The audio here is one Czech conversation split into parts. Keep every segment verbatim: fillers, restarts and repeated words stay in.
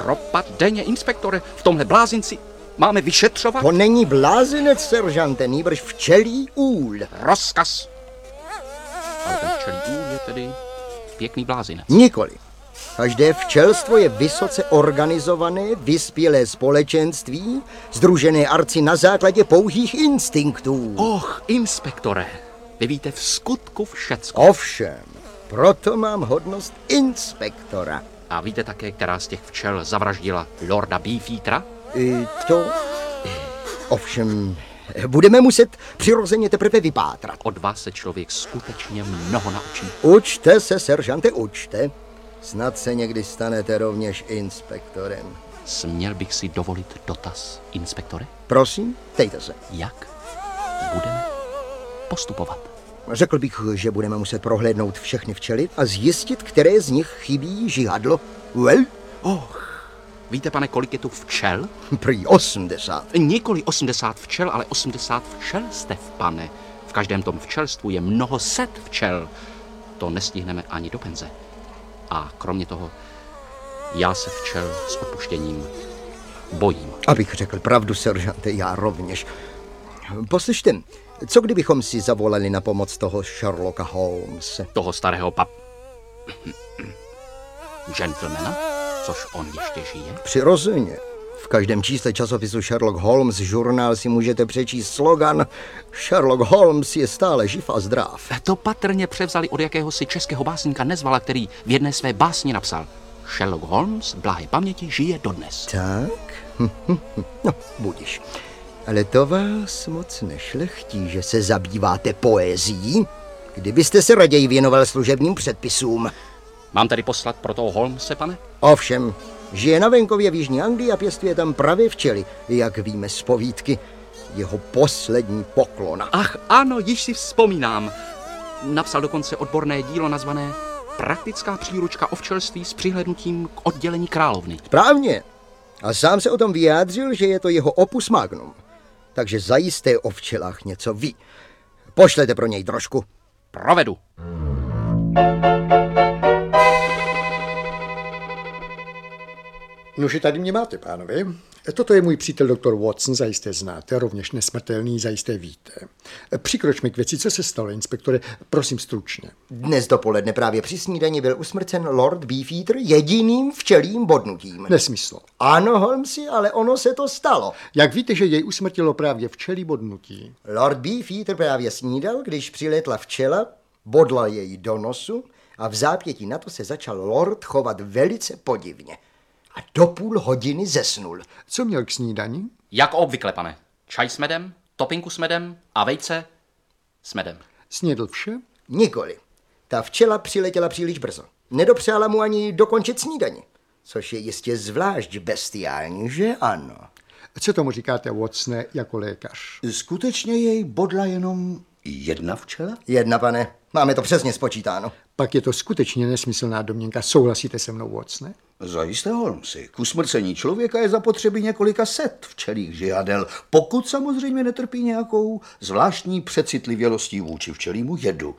Propad denně, inspektore, v tomhle blázinci máme vyšetřovat? To není blázinec, seržante, nýbrž včelí úl. Rozkaz. Ale ten včelí úl je tedy pěkný blázinec. Nikoli. Každé včelstvo je vysoce organizované, vyspělé společenství, sdružené arci na základě pouhých instinktů. Och, inspektore, vy víte v skutku všecko. Ovšem, proto mám hodnost inspektora. A víte také, která z těch včel zavraždila lorda Beefeatera? I to... Ovšem, budeme muset přirozeně teprve vypátrat. Od vás se člověk skutečně mnoho naučí. Učte se, seržante, učte. Snad se někdy stanete rovněž inspektorem. Směl bych si dovolit dotaz, inspektore? Prosím, ptejte se. Jak budeme postupovat? Řekl bych, že budeme muset prohlédnout všechny včely a zjistit, které z nich chybí žihadlo. Well? Och, víte, pane, kolik je tu včel? Prý osmdesát. Nikoli osmdesát včel, ale osmdesát včelstev, pane. V každém tom včelstvu je mnoho set včel. To nestihneme ani do penze. A kromě toho, já se včel s odpuštěním bojím. Abych řekl pravdu, seržante, já rovněž. Poslyšte, co kdybychom si zavolali na pomoc toho Sherlocka Holmese? Toho starého pap... gentlemana? Což on ještě žije? Přirozeně. V každém čísle časopisu Sherlock Holmes žurnál si můžete přečíst slogan Sherlock Holmes je stále živ a zdrav. To patrně převzali od jakéhosi českého básníka Nezvala, který v jedné své básni napsal: Sherlock Holmes, blahé paměti, žije dodnes. Tak? No, budiš. Ale to vás moc nešlechtí, že se zabýváte poezií? Kdybyste se raději věnoval služebním předpisům. Mám tedy poslat pro toho Holmese, pane? Ovšem, žije na venkově v Jižní Anglii a pěstuje tam právě včely, jak víme z povídky. Jeho poslední poklona. Ach ano, již si vzpomínám. Napsal dokonce odborné dílo nazvané Praktická příručka o včelství s přihlédnutím k oddělení královny. Správně. A sám se o tom vyjádřil, že je to jeho opus magnum. Takže zajisté o včelách něco ví. Pošlete pro něj trošku. Provedu. Nože tady mě máte, pánové. Toto je můj přítel doktor Watson, zajisté znáte, rovněž nesmrtelný, zajisté víte. Přikročme k věci, co se stalo, inspektore, prosím stručně. Dnes dopoledne právě při snídani byl usmrcen Lord Beefeater jediným včelím bodnutím. Nesmysl. Ano, Holmesi, ale ono se to stalo. Jak víte, že jej usmrtilo právě včelí bodnutí? Lord Beefeater právě snídal, když přiletla včela, bodla jej do nosu a v zápětí na to se začal lord chovat velice podivně. A do půl hodiny zesnul. Co měl k snídani? Jak obvykle, pane. Čaj s medem, topinku s medem a vejce s medem. Snědl vše? Nikoli. Ta včela přiletěla příliš brzo. Nedopřála mu ani dokončit snídani. Což je jistě zvlášť bestiální, že ano? Co tomu říkáte, Watsone, jako lékař? Skutečně jej bodla jenom jedna včela? Jedna, pane. Máme to přesně spočítáno. Pak je to skutečně nesmyslná domněnka. Souhlasíte se mnou, Watsone? Zajisté, Holmesi. K usmrcení člověka je zapotřebí několika set včelích žihadel, pokud samozřejmě netrpí nějakou zvláštní přecitlivělostí vůči včelímu jedu.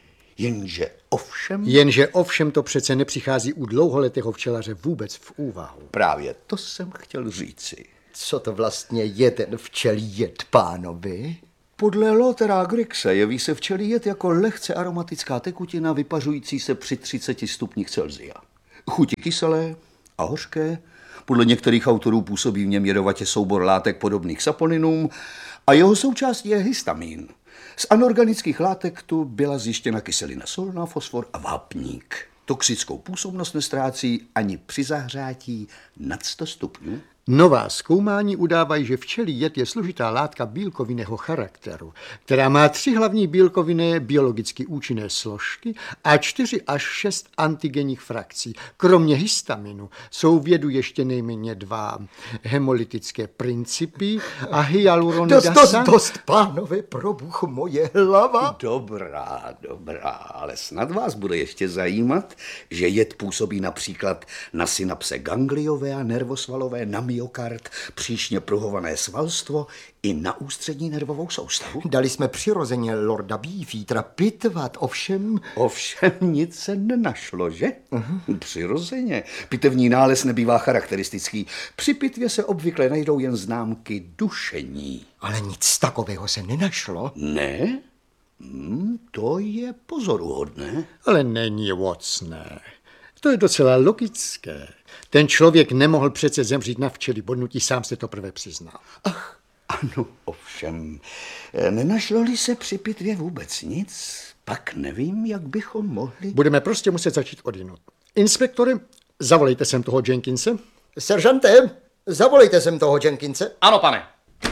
Jenže ovšem... Jenže ovšem to přece nepřichází u dlouholetého včelaře vůbec v úvahu. Právě to jsem chtěl říci. Co to vlastně je ten včelí jed, pánovi? Podle Lothara Grixe jeví se včelí jed jako lehce aromatická tekutina vypařující se při třiceti stupních Celsia. Chuti kyselé a hořké, podle některých autorů působí v něm jedovatě soubor látek podobných saponinům a jeho součástí je histamin. Z anorganických látek tu byla zjištěna kyselina solná, fosfor a vápník. Toxickou působnost nestrácí ani při zahřátí nad sto stupňů. Nová zkoumání udávají, že včelí jed je složitá látka bílkovinného charakteru, která má tři hlavní bílkovinné biologicky účinné složky a čtyři až šest antigenních frakcí. Kromě histaminu jsou v jedu ještě nejméně dva hemolytické principy a hyaluronidasa. Dost, dost, dost, pánové, probuch moje hlava. Dobrá, dobrá, ale snad vás bude ještě zajímat, že jed působí například na synapse gangliové a nervosvalové, na myokard, příšně pruhované svalstvo i na ústřední nervovou soustavu. Dali jsme přirozeně lorda Beefeatera pitvat, ovšem... Ovšem nic se nenašlo, že? Uh-huh. Přirozeně. Pitevní nález nebývá charakteristický. Při pitvě se obvykle najdou jen známky dušení. Ale nic takového se nenašlo. Ne? Hmm, to je pozoruhodné. Ale není, Watsone. To je docela logické. Ten člověk nemohl přece zemřít na včely bodnutí, sám se to prvé přiznal. Ach, ano, ovšem. Nenašlo-li se při pitvě vůbec nic, pak nevím, jak bychom mohli... Budeme prostě muset začít odinut. Inspektore, zavolejte sem toho Jenkinse. Seržante, zavolejte sem toho Jenkinse. Ano, pane.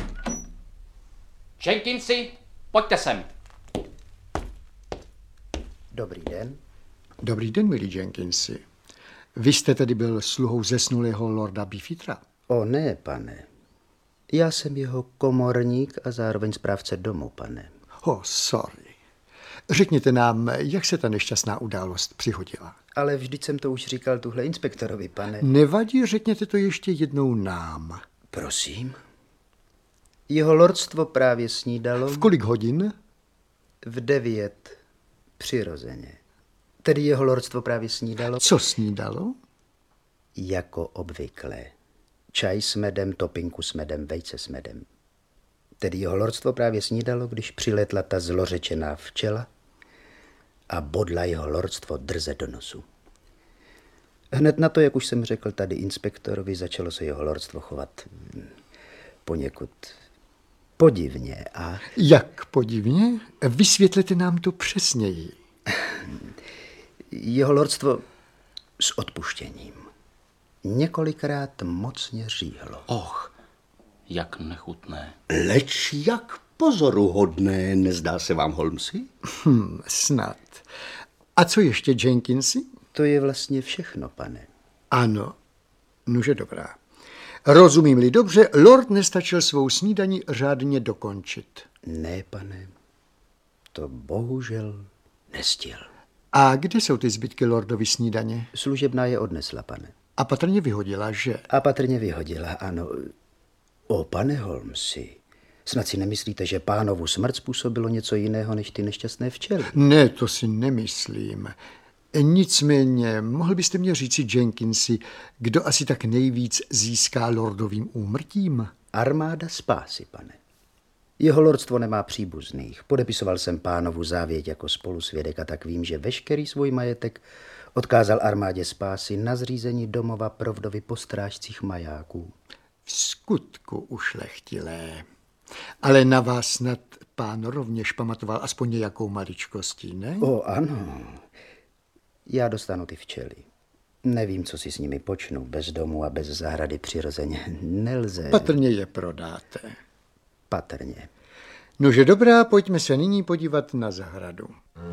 Jenkinsi, pojďte sem. Dobrý den. Dobrý den, milý Jenkinsi. Vy jste tedy byl sluhou zesnulého lorda Beefeatera? O ne, pane. Já jsem jeho komorník a zároveň správce domu, pane. Oh, sorry. Řekněte nám, jak se ta nešťastná událost přihodila. Ale vždyť jsem to už říkal tuhle inspektorovi, pane. Nevadí, řekněte to ještě jednou nám. Prosím? Jeho lordstvo právě snídalo V kolik hodin? v devět přirozeně. Tedy jeho lordstvo právě snídalo Co snídalo? jako obvykle. Čaj s medem, topinku s medem, vejce s medem. Tedy jeho lordstvo právě snídalo, když přiletla ta zlořečená včela a bodla jeho lordstvo drze do nosu. Hned na to, jak už jsem řekl tady inspektorovi, začalo se jeho lordstvo chovat hm, poněkud podivně a... Jak podivně? Vysvětlete nám to přesněji. Jeho lordstvo s odpuštěním několikrát mocně říhlo. Och, jak nechutné. Leč jak pozoruhodné, nezdá se vám, Holmesi? Hm, snad. A co ještě, Jenkinsi? To je vlastně všechno, pane. Ano, nuže dobrá. Rozumím-li dobře, lord nestačil svou snídani řádně dokončit. Ne, pane, to bohužel nestihl. A kde jsou ty zbytky lordovy snídaně? Služebná je odnesla, pane. A patrně vyhodila, že? A patrně vyhodila, ano. O, pane Holmesi, snad si nemyslíte, že pánovu smrt způsobilo něco jiného než ty nešťastné včely? Ne, to si nemyslím. Nicméně, mohl byste mě říci, Jenkinsi, kdo asi tak nejvíc získá lordovým úmrtím? Armáda spásy, pane. Jeho lordstvo nemá příbuzných. Podepisoval jsem pánovu závěť jako spolusvědek a tak vím, že veškerý svůj majetek odkázal armádě spásy na zřízení domova pro vdovy po strážcích majáků. V skutku ušlechtilé. Ale na vás snad pán rovněž pamatoval aspoň nějakou maličkostí, ne? O, ano. Já dostanu ty včely. Nevím, co si s nimi počnu. Bez domu a bez zahrady přirozeně nelze. Patrně je prodáte. Patrně. Nože dobrá, pojďme se nyní podívat na zahradu.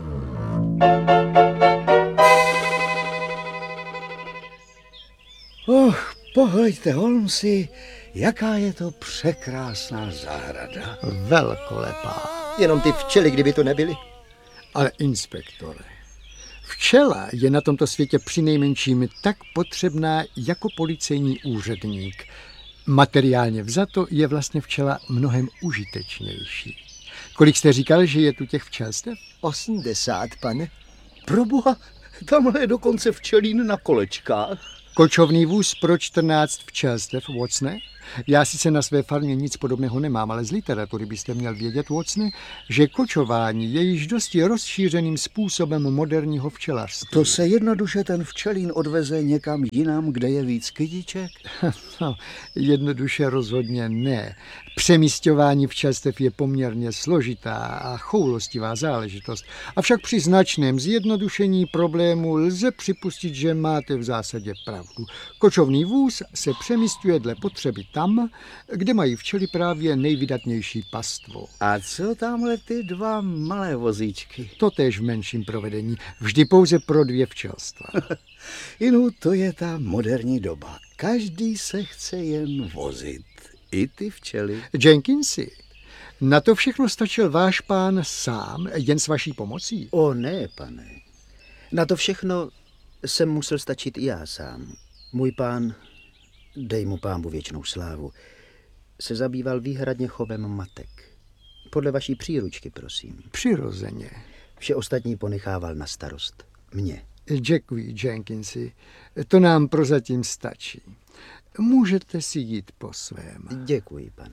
Och, pohleďte, Holmesi, jaká je to překrásná zahrada. Velkolepá. Jenom ty včely, kdyby tu nebyly. Ale inspektore, včela je na tomto světě přinejmenším tak potřebná jako policejní úředník. Materiálně vzato je vlastně včela mnohem užitečnější. Kolik jste říkal, že je tu těch včelstev? Osmdesát, pane. Proboha, tamhle je dokonce včelín na kolečkách. Kočovný vůz pro čtrnáct včelstev, Watsone? Já sice na své farmě nic podobného nemám, ale z literatury byste měl vědět, Watsone, že kočování je již dosti rozšířeným způsobem moderního včelařství. To se jednoduše ten včelín odveze někam jinam, kde je víc kytiček? No, jednoduše rozhodně ne. Přemísťování včelstev je poměrně složitá a choulostivá záležitost. Avšak při značném zjednodušení problému lze připustit, že máte v zásadě pravdu. Kočovný vůz se přemísťuje dle potřeby tam, kde mají včely právě nejvydatnější pastvu. A co tamhle ty dva malé vozíčky? Totéž v menším provedení, vždy pouze pro dvě včelstva. Inu, to je ta moderní doba. Každý se chce jen vozit. I ty včely. Jenkinsi, na to všechno stačil váš pán sám, jen s vaší pomocí? O ne, pane. Na to všechno jsem musel stačit i já sám. Můj pán dej mu pámbu věčnou slávu, se zabýval výhradně chovem matek. Podle vaší příručky, prosím. Přirozeně. Vše ostatní ponechával na starost. Mně. Děkuji, Jenkinsi. To nám prozatím stačí. Můžete si jít po svém. Děkuji, pane.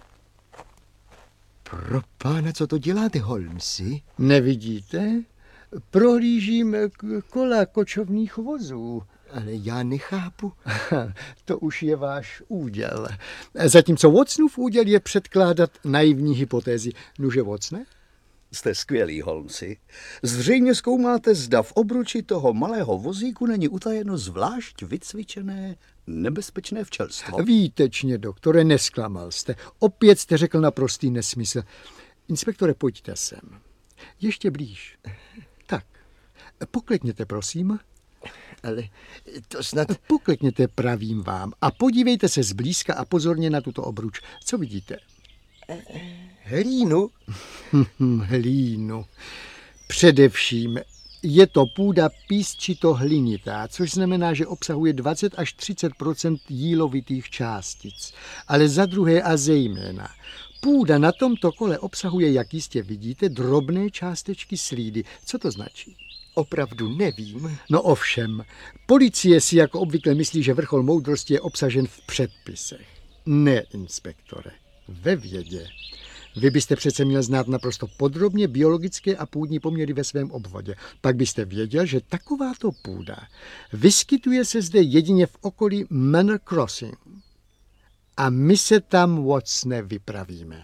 Pro pána, co to děláte, Holmesi? Nevidíte? Prohlížím k- kola kočovných vozů. Ale já nechápu. To už je váš úděl. Zatímco Watsonův úděl je předkládat naivní hypotézy. Nuže, Watsone? Jste skvělý, Holmesi. Zřejmě zkoumáte, zda v obruči toho malého vozíku není utajeno zvlášť vycvičené nebezpečné včelstvo. Výtečně, doktore, nesklamal jste. Opět jste řekl naprostý nesmysl. Inspektore, pojďte sem. Ještě blíž. Tak, poklekněte, prosím. Ale to snad... Poklekněte, pravím vám, a podívejte se zblízka a pozorně na tuto obruč. Co vidíte? Hlínu? Hm, hlínu. Především je to půda písčito-hlinitá, což znamená, že obsahuje dvacet až třicet procent jílovitých částic. Ale za druhé a zejména, půda na tomto kole obsahuje, jak jistě vidíte, drobné částečky slídy. Co to značí? Opravdu nevím. No ovšem, policie si jako obvykle myslí, že vrchol moudrosti je obsažen v předpisech. Ne, inspektore, ve vědě. Vy byste přece měl znát naprosto podrobně biologické a půdní poměry ve svém obvodě. Pak byste věděl, že takováto půda vyskytuje se zde jedině v okolí Manor Crossing. A my se tam, Watsone, vypravíme.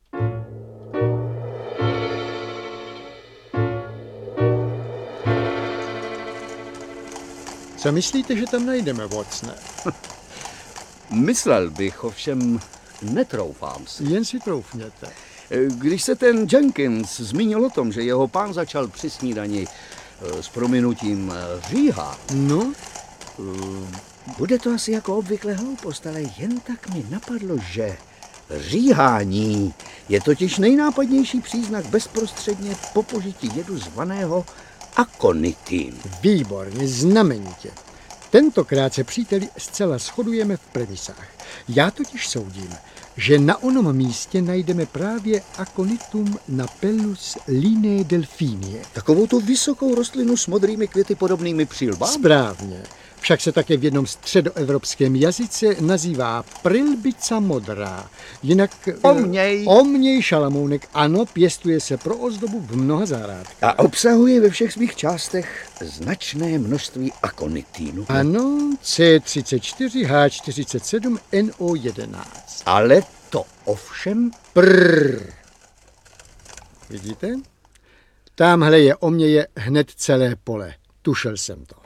Co myslíte, že tam najdeme, Watsone? Myslel bych, ovšem netroufám si. Jen si troufněte. Když se ten Jenkins zmínil o tom, že jeho pán začal při snídani eh, s prominutím eh, říhat, No, Bude to asi jako obvykle hloupost, ale jen tak mi napadlo, že říhání je totiž nejnápadnější příznak bezprostředně po požití jedu zvaného akonitin. výborně, znamenitě. Tentokrát se, příteli, zcela shodujeme v premisách. Já totiž soudím, že na onom místě najdeme právě Aconitum napellus linea delphinie. Takovou tu vysokou rostlinu s modrými květy podobnými přílbám? Správně. Však se také v jednom středoevropském jazyce nazývá prilbica modrá. Jinak... Omněj. Omněj šalamounek, ano, pěstuje se pro ozdobu v mnoha zahrádkách. A obsahuje ve všech svých částech značné množství akonitinu. Ano, C třicet čtyři, H čtyřicet sedm, N O jedenáct. Ale to ovšem... Prrr. Vidíte? Támhle je omněje hned celé pole. Tušel jsem to.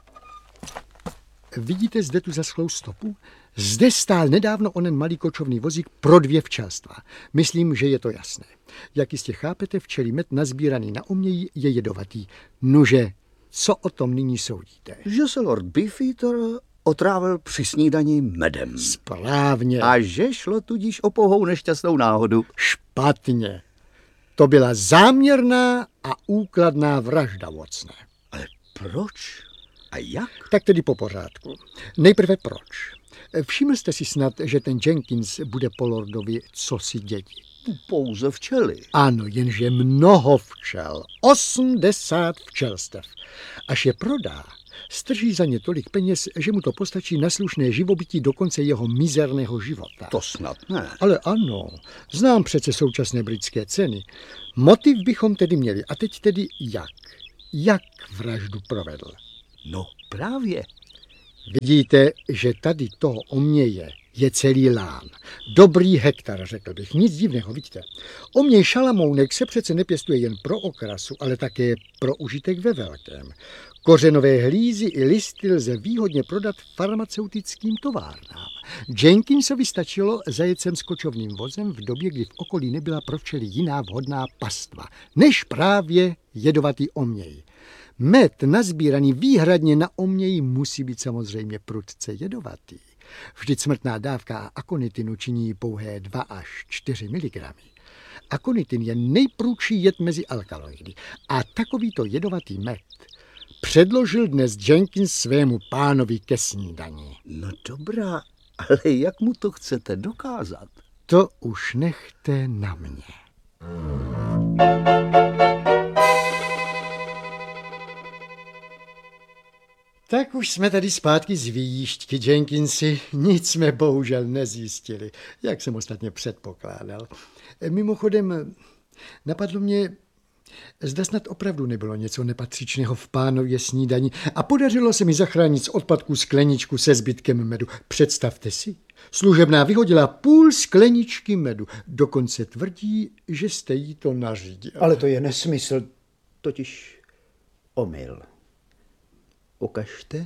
Vidíte zde tu zaschlou stopu? Zde stál nedávno onen malý kočovný vozík pro dvě včelstva. Myslím, že je to jasné. Jak jistě chápete, včelí med nazbíraný na omněji je jedovatý. Nuže, co o tom nyní soudíte? Že se Lord Beefeater otrávil při snídani medem. Správně. A že šlo tudíž o pouhou nešťastnou náhodu. Špatně. To byla záměrná a úkladná vražda, Watsone. Ale proč? A jak? Tak tedy po pořádku. Nejprve proč? Všiml jste si snad, že ten Jenkins bude po lordovi cosi dědit? Pouze včely. Ano, jenže mnoho včel. osmdesát včelstev. Až je prodá, strží za ně tolik peněz, že mu to postačí na slušné živobytí do konce jeho mizerného života. To snad ne. Ale ano, znám přece současné britské ceny. Motiv bychom tedy měli. A teď tedy jak? Jak vraždu provedl? No právě. Vidíte, že tady toho omněje je celý lán. Dobrý hektar, řekl bych. Nic divného, vidíte. Omněj šalamounek se přece nepěstuje jen pro okrasu, ale také pro užitek ve velkém. Kořenové hlízy i listy lze výhodně prodat farmaceutickým továrnám. Jenkinsovi stačilo zajet sem s kočovným vozem v době, kdy v okolí nebyla pro včely jiná vhodná pastva, než právě jedovatý omněj. Med nazbíraný výhradně na omněji musí být samozřejmě prudce jedovatý. Vždyť smrtná dávka akonitinu činí pouhé dva až čtyři miligramy. Akonitin je nejprudší jed mezi alkaloidy a takovýto jedovatý med předložil dnes Jenkins svému pánovi ke snídani. No dobrá, Ale jak mu to chcete dokázat? To už nechte na mě. Tak už jsme tady zpátky z výjížďky, Jenkinsi. Nic jsme bohužel nezjistili, jak jsem ostatně předpokládal. Mimochodem, napadlo mě, zda snad opravdu nebylo něco nepatřičného v pánově snídani a podařilo se mi zachránit z odpadku skleničku se zbytkem medu. Představte si, služebná vyhodila půl skleničky medu. Dokonce tvrdí, že jste jí to nařídil. Ale to je nesmysl, totiž omyl. Ukažte.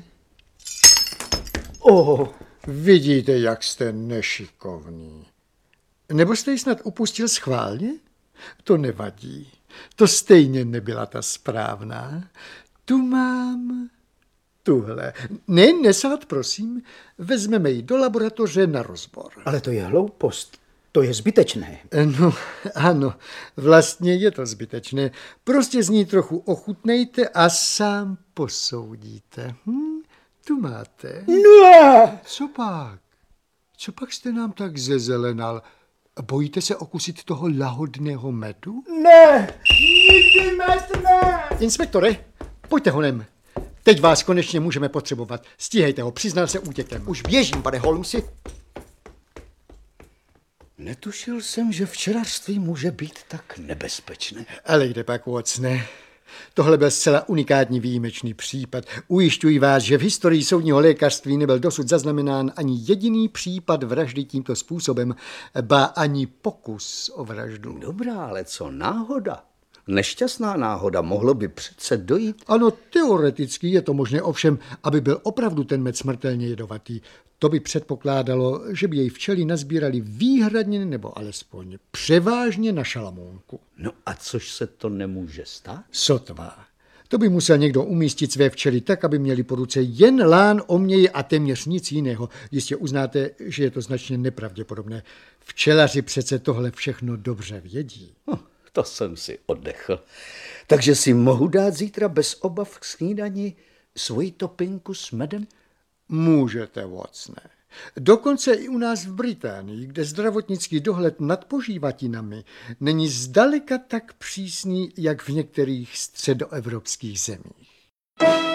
Oh, vidíte, jak jste nešikovný. Nebo jste ji snad upustil schválně? To nevadí. To stejně nebyla ta správná. Tu mám tuhle. Ne, nesát, prosím. Vezmeme ji do laboratoře na rozbor. Ale to je hloupost. To je zbytečné. No, ano, vlastně je to zbytečné. Prostě z ní trochu ochutnejte a sám posoudíte. Hm? Tu máte. Ne! Co pak? Co pak jste nám tak zezelenal? Bojíte se okusit toho lahodného medu? Ne! Nikdy med ne! Inspektore, pojďte honem. Teď vás konečně můžeme potřebovat. Stíhejte ho, přiznal se útěkem. Už běžím, pane Holmesi. Netušil jsem, že včelařství může být tak nebezpečné. Ale kde pak, Watsone? Tohle byl zcela unikátní výjimečný případ. Ujišťuji vás, že v historii soudního lékařství nebyl dosud zaznamenán ani jediný případ vraždy tímto způsobem, ba ani pokus o vraždu. Dobrá, ale co náhoda? Nešťastná náhoda, mohlo by přece dojít. Ano, teoreticky je to možné, ovšem, aby byl opravdu ten med smrtelně jedovatý. To by předpokládalo, že by jej včely nazbírali výhradně nebo alespoň převážně na šalamounku. No a což se to nemůže stát? Sotva. To by musel někdo umístit své včely tak, aby měli po ruce jen lán oměji a téměř nic jiného. Jistě uznáte, že je to značně nepravděpodobné. Včelaři přece tohle všechno dobře vědí. No, to jsem si oddechl. Takže si mohu dát zítra bez obav k snídani svoji topinku s medem? Můžete, Watsone. Dokonce i u nás v Británii, kde zdravotnický dohled nad požívatinami není zdaleka tak přísný, jak v některých středoevropských zemích.